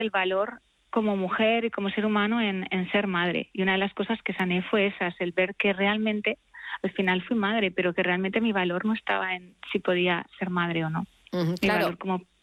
el valor como mujer y como ser humano en ser madre. Y una de las cosas que sané fue esa, el ver que realmente, al final fui madre, pero que realmente mi valor no estaba en si podía ser madre o no. Mi Claro, valor como